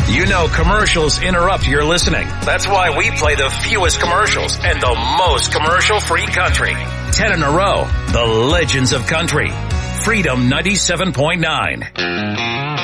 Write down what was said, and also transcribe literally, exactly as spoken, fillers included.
You know commercials interrupt your listening. That's why we play the fewest commercials and the most commercial-free country. Ten in a row. The Legends of Country. Freedom ninety-seven point nine.